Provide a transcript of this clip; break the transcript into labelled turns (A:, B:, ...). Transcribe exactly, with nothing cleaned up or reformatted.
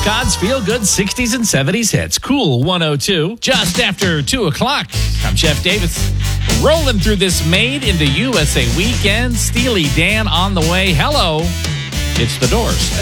A: God's feel-good sixties and seventies hits. Cool one oh two, just after two o'clock. I'm Jeff Davis, rolling through this Made in the U S A weekend. Steely Dan on the way. Hello, it's The Doors.